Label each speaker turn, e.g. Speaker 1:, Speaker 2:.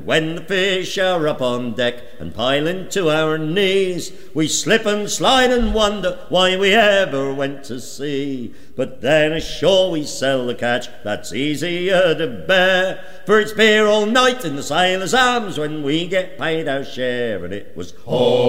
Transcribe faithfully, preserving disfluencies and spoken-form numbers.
Speaker 1: When the fish are up on deck and piling to our knees, we slip and slide and wonder why we ever went to sea. But then ashore we sell the catch, that's easier to bear, for it's beer all night in the sailors' arms when we get paid our share. And it was ho